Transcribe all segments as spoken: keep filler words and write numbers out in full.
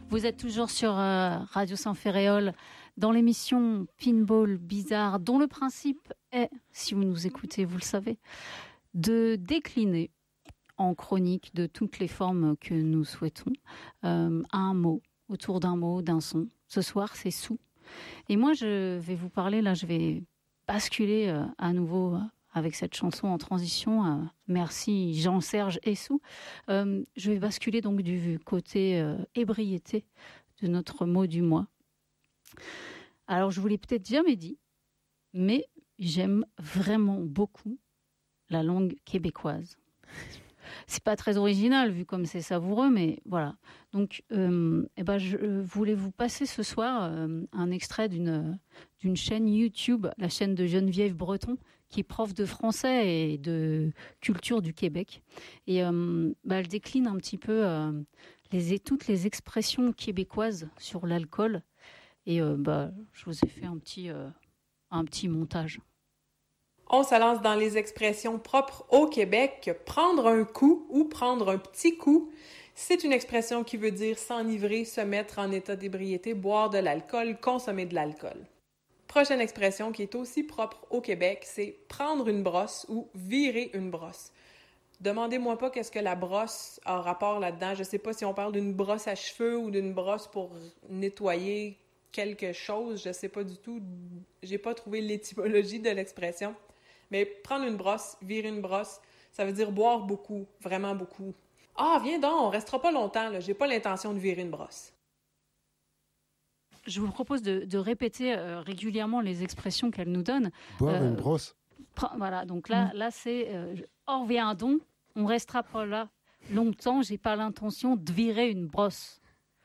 Vous êtes toujours sur euh, Radio Saint-Ferréol dans l'émission Pinball Bizarre, dont le principe est, si vous nous écoutez, vous le savez, de décliner en chronique de toutes les formes que nous souhaitons euh, un mot, autour d'un mot, d'un son. Ce soir, c'est sous. Et moi, je vais vous parler, là, je vais basculer euh, à nouveau euh, avec cette chanson en transition. Euh, merci Jean-Serge Essou. Euh, je vais basculer donc du côté euh, ébriété de notre mot du mois. Alors, je vous l'ai peut-être jamais dit, mais j'aime vraiment beaucoup la langue québécoise. C'est pas très original vu comme c'est savoureux, mais voilà. Donc, euh, eh ben, je voulais vous passer ce soir euh, un extrait d'une, d'une chaîne YouTube, la chaîne de Geneviève Breton, qui est prof de français et de culture du Québec. Et euh, bah, elle décline un petit peu euh, les, toutes les expressions québécoises sur l'alcool. Et euh, bah, je vous ai fait un petit, euh, un petit montage. On se lance dans les expressions propres au Québec. Prendre un coup ou prendre un petit coup, c'est une expression qui veut dire s'enivrer, se mettre en état d'ébriété, boire de l'alcool, consommer de l'alcool. Prochaine expression qui est aussi propre au Québec, c'est prendre une brosse ou virer une brosse. Demandez-moi pas qu'est-ce que la brosse a rapport là-dedans. Je sais pas si on parle d'une brosse à cheveux ou d'une brosse pour nettoyer quelque chose. Je sais pas du tout. J'ai pas trouvé l'étymologie de l'expression. Mais prendre une brosse, virer une brosse, ça veut dire boire beaucoup, vraiment beaucoup. Ah, viens donc, on restera pas longtemps, là. J'ai pas l'intention de virer une brosse. Je vous propose de, de répéter euh, régulièrement les expressions qu'elle nous donne. Boire euh, une brosse. Pre- voilà, donc là, là c'est euh, oh, viens donc, on restera pas là longtemps, j'ai pas l'intention de virer une brosse.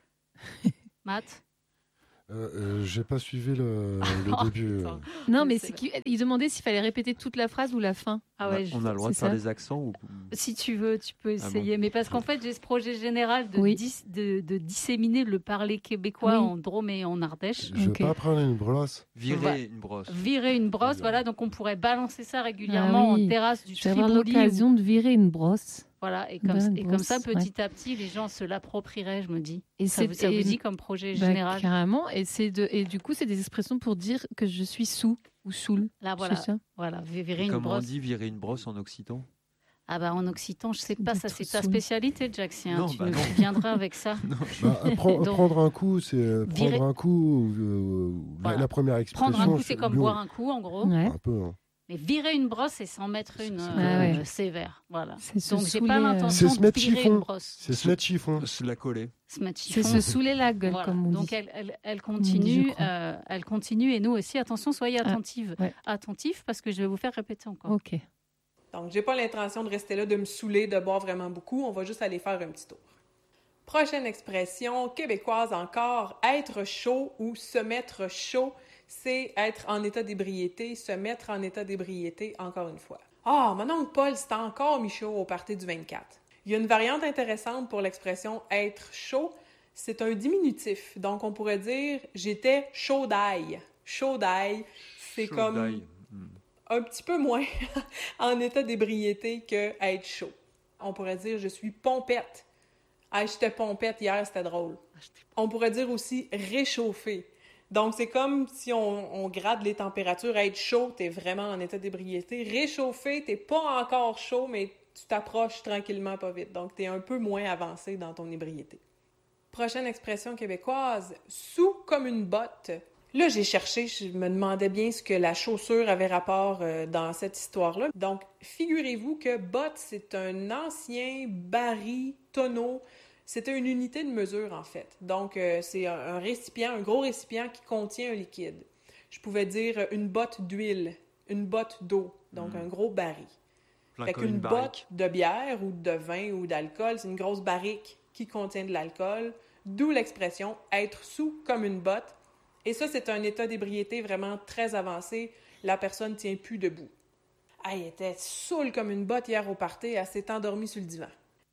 Matt? Euh, euh, j'ai pas suivi le, le Oh, début. putain. Non, mais C'est c'est là. qu'il il demandait s'il fallait répéter toute la phrase ou la fin. Ah On a- ouais, je- on a le droit de c'est faire ça. des accents ou... si tu veux, tu peux Ah essayer. Mais parce qu'en fait, j'ai ce projet général de, Oui. dis- de, de disséminer le parler québécois Oui. en Drôme et en Ardèche. Je vais Ok. pas prendre une brosse. Virer Voilà. une brosse. Virer une brosse, Bien. voilà, donc on pourrait balancer ça régulièrement Ah oui. en terrasse du Je vais avoir Triboli. l'occasion de virer une brosse. Voilà, et comme, Bonne et comme ça, brosse, petit à petit, les gens se l'approprieraient, je me dis. Et Ça, c'est vous, ça vous et- dit comme projet bah, général? carrément. Et, c'est de, et du coup, c'est des expressions pour dire que je suis sous ou saoul. Là, voilà, C'est ça. voilà, virer une Comment on brosse. dit virer une brosse en occitan? Ah bah en occitan, je sais pas, ça D'être c'est ta saoul. spécialité, Jaxi. Hein. Non, tu bah nous non. viendras avec ça. Non, Bah, prend- Donc, prendre un coup, c'est euh, prendre virer- un coup. euh, la- Voilà. la, première expression. Prendre un coup, c'est comme lui, on- boire un coup, en gros. Ouais. Un peu. Hein. Mais virer une brosse, c'est s'en mettre une C'est- euh, Ah ouais. sévère. Voilà. C'est se Donc j'ai saouler, pas euh, l'intention C'est se de mettre virer chiffon. une brosse. C'est se mettre chiffon. se la coller. Se mettre C'est chiffon. se saouler la gueule, Voilà. comme on Donc dit. elle, elle, elle On dit, je continue, crois. euh, elle continue et nous aussi. Attention, soyez Ah, attentifs, ouais. attentifs parce que je vais vous faire répéter encore. Ok. Donc, j'ai pas l'intention de rester là, de me saouler, de boire vraiment beaucoup. On va juste aller faire un petit tour. Prochaine expression québécoise encore, être chaud ou se mettre chaud, c'est être en état d'ébriété, se mettre en état d'ébriété, encore une fois. Ah, mon oncle Paul, c'est encore Michaud au party du vingt-quatre. Il y a une variante intéressante pour l'expression être chaud, c'est un diminutif. Donc, on pourrait dire j'étais chaud d'ail. Chaud d'ail, c'est Chaud comme d'ail. Hmm. un petit peu moins en état d'ébriété que être chaud. On pourrait dire je suis pompette. Ah, j'étais pompette hier, c'était drôle. On pourrait dire aussi réchauffé. Donc, c'est comme si on, on grade les températures. Être chaud, t'es vraiment en état d'ébriété. Réchauffé, t'es pas encore chaud, mais tu t'approches tranquillement, pas vite. Donc, t'es un peu moins avancé dans ton ébriété. Prochaine expression québécoise, sous comme une botte. Là, j'ai cherché, je me demandais bien ce que la chaussure avait rapport euh, dans cette histoire-là. Donc, figurez-vous que botte, c'est un ancien baril, tonneau. C'était une unité de mesure, en fait. Donc, euh, c'est un, un récipient, un gros récipient qui contient un liquide. Je pouvais dire une botte d'huile, une botte d'eau, donc Mm. un gros baril. Plein Fait comme qu'une une barrique. botte de bière ou de vin ou d'alcool, c'est une grosse barrique qui contient de l'alcool, d'où l'expression « être sous comme une botte ». Et ça, c'est un état d'ébriété vraiment très avancé. La personne ne tient plus debout. Ah, elle était saoule comme une botte hier au party, elle s'est endormie sur le divan.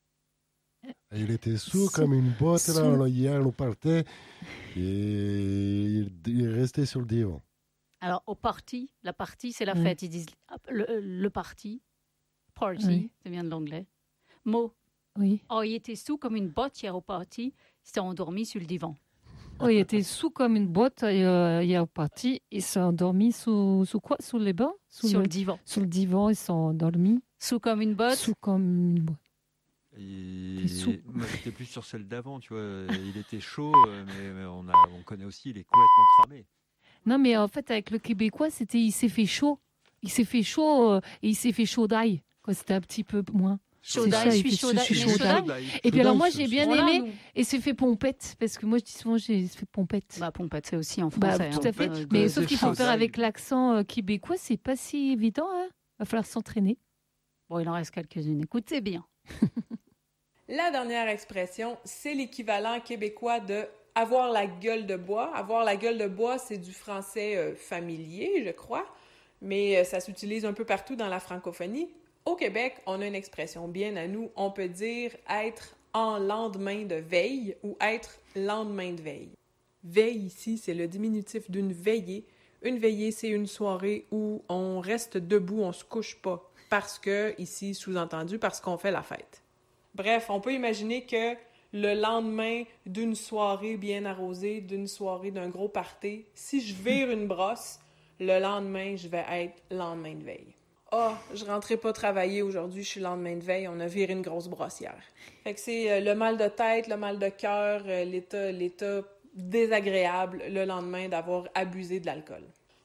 Il était sourd Sous- comme une botte là, sous- là, hier, on partait et il, il restait sur le divan. Alors, au party, la partie, c'est la Ouais. fête. Ils disent hop, le, le party, party, Oui. c'est bien de l'anglais. Mot, Oui. Oh, il était sous comme une botte hier au party. Il s'est endormi sur le divan. Oh, il était sous comme une botte euh, hier au party. Il s'est endormi sous, sous quoi? Sous les bancs? Sous Sur le, le divan. Sur le divan, ils sont endormis. Sous comme une botte. Sous comme une botte. Et... T'es sous. Moi, j'étais plus sur celle d'avant, tu vois. Il était chaud, euh, mais, mais on, a, on connaît aussi, il est complètement cramé. Non, mais en fait, avec le Québécois, c'était il s'est fait chaud. Il s'est fait chaud euh, et il s'est fait chaud d'ail. Quoi, c'était un petit peu moins. Chaud C'est d'ail, ça, je il suis fait- chaud d'ail. je suis Mais chaud chaud d'ail. d'ail. Et puis alors moi, Chaud j'ai d'ail, bien Voilà, aimé nous. et c'est fait pompette parce que moi, je dis souvent, j'ai fait pompette. Bah, pompette, c'est aussi en Bah, français. tout hein. à fait. Euh, Mais de- sauf des qu'il faut choses. faire avec l'accent euh, québécois, c'est pas si évident. Hein. Va falloir s'entraîner. Bon, il en reste quelques-unes. Écoutez bien. La dernière expression, c'est l'équivalent québécois de « avoir la gueule de bois ». Avoir la gueule de bois, c'est du français euh, familier, je crois, mais euh, ça s'utilise un peu partout dans la francophonie. Au Québec, on a une expression bien à nous. On peut dire être en lendemain de veille ou être lendemain de veille. Veille ici, c'est le diminutif d'une veillée. Une veillée, c'est une soirée où on reste debout, on se couche pas. Parce que, ici, sous-entendu, parce qu'on fait la fête. Bref, on peut imaginer que le lendemain d'une soirée bien arrosée, d'une soirée d'un gros party, si je vire une brosse, le lendemain, je vais être lendemain de veille. Ah, oh, je rentrais pas travailler aujourd'hui, je suis lendemain de veille, on a viré une grosse brossière. Fait que c'est euh, le mal de tête, le mal de cœur, euh, l'état, l'état désagréable le lendemain d'avoir abusé de l'alcool.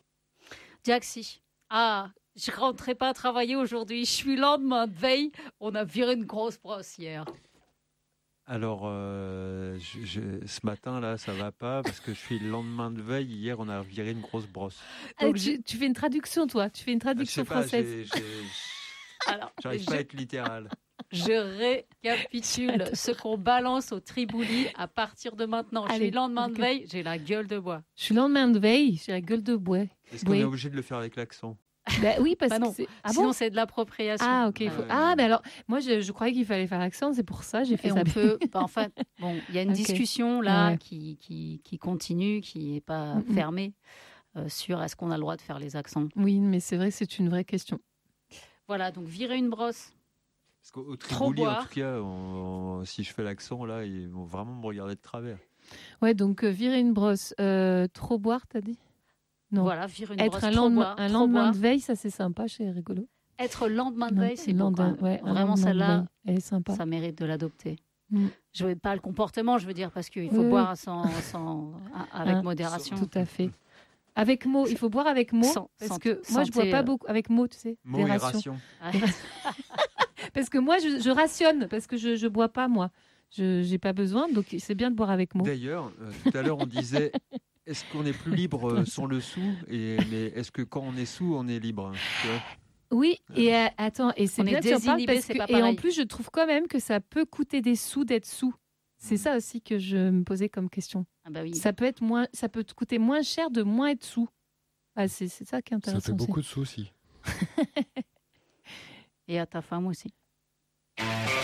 Diaxi. Ah, je rentrais pas travailler aujourd'hui. Je suis lendemain de veille. On a viré une grosse brossière. Alors, euh, je, je- ce matin, là, ça va pas parce que je suis le lendemain de veille. Hier, on a viré une grosse brosse. Eh, Donc, tu, tu fais une traduction, toi. Tu fais une Ah, je traduction sais pas, française. j'ai- j'ai- Alors, j'arrive je, pas à être littéral. je récapitule ce qu'on balance au Tribouli à partir de maintenant. Je Allez, suis lendemain de ok. veille. J'ai la gueule de bois. Je suis lendemain de veille, j'ai la gueule de bois. Est-ce qu'on Oui. est obligé de le faire avec l'accent? Bah oui, parce Bah non. que c'est... Ah Sinon, bon c'est de l'appropriation. Ah, ok. il faut- Ouais. Ah, mais alors, moi, je, je croyais qu'il fallait faire l'accent, c'est pour ça j'ai fait Et ça. on peut, bah, enfin, bon, il y a une Ok. discussion là Ouais. qui, qui, qui continue, qui n'est pas Mm, mm. fermée euh, sur est-ce qu'on a le droit de faire les accents. Oui, mais c'est vrai que c'est une vraie question. Voilà, donc virer une brosse. Parce qu'au Trop Triboulet, en boire. tout cas, on- on- si je fais l'accent, là, ils vont vraiment me regarder de travers. Ouais, donc euh, virer une brosse. Euh, trop boire, t'as dit? Non. Voilà, virer une Être brosse. un trop lendemain, boire, un trop lendemain boire. de veille, ça c'est sympa, c'est rigolo. Être lendemain de Non, veille, c'est beau lendemain- quand même. ouais, un Vraiment, lendemain de celle-là, veille, elle est sympa. ça mérite de l'adopter. Mm. Je veux pas le comportement, je veux dire, parce qu'il faut Oui, boire sans, sans- avec Hein, modération. Tout à fait. Avec mots, il faut boire avec mots. Sans- parce sans- que moi, je bois santé, pas euh, beaucoup avec mots, tu sais. Mots des et rations. ration. Parce que moi, je, je rationne, parce que je, je bois pas, moi. Je j'ai pas besoin, donc c'est bien de boire avec mots. D'ailleurs, euh, tout à l'heure, on disait est-ce qu'on est plus libre euh, sans le sou et, mais est-ce que quand on est sous, on est libre tu vois? Oui, et euh, attends, et c'est On bien est que tu en parles désinhibé, parce c'est que, pas et en pareil. plus, je trouve quand même que ça peut coûter des sous d'être sous. C'est ça aussi que je me posais comme question. Ah bah oui. Ça peut être moins, ça peut te coûter moins cher de moins être sous. Ah, c'est c'est ça qui est Ça intéressant. fait aussi. beaucoup de soucis. Et à ta femme aussi.